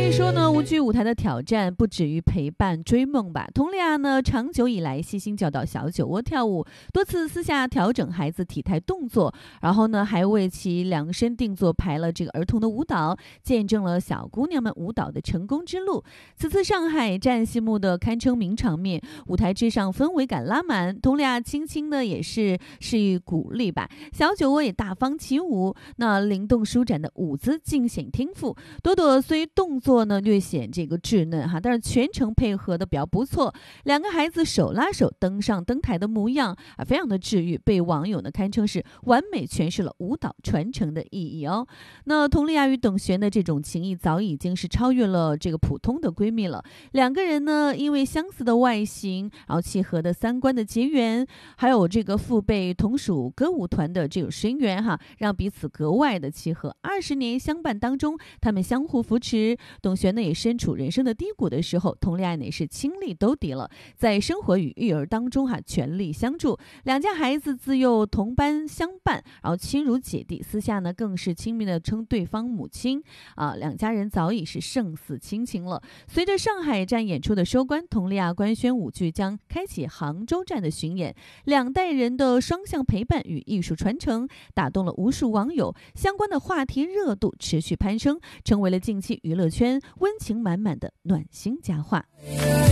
以说呢，舞剧舞台的挑战不止于陪伴追梦吧。佟丽娅呢，长久以来悉心教导小酒窝跳舞，多次私下调整孩子体态动作，然后呢，还为其量身定做排了这个儿童的舞蹈，见证了小姑娘们舞蹈的成功之路。此次上海站戏目的堪称名场面，舞台之上氛围感拉满，佟丽娅轻轻的也是示意鼓励吧，小酒窝也大方起舞，那灵动舒展的舞姿尽显天赋。朵朵虽动作呢略显这个稚嫩哈，但是全程配合的比较不错，两个孩子手拉手登上登台的模样啊，非常的治愈，被网友呢堪称是完美诠释了舞蹈传承的意义哦。那佟丽娅与董璇的这种情谊早已经是超越了这个普通的闺蜜了，两个人呢因为相似的外形，然后契合的三观的结缘，还有这个父辈同属歌舞团的这种深渊哈，让彼此格外的契合。20年相伴当中，他们相互扶持，董璇呢也身处人生的低谷的时候，佟丽娅呢也是倾力兜底了，在生活与育儿当中全力相助，两家孩子自幼同班相伴，然后亲如姐弟，私下呢更是亲密的称对方母亲啊，两家人早已是胜似亲情了。随着上海站演出的收官，佟丽娅官宣舞剧将开启杭州站的巡演，两代人的双向陪伴与艺术传承打动了无数网友，相关的话题热度持续攀升，成为了近期娱乐圈温情满满的暖心佳话。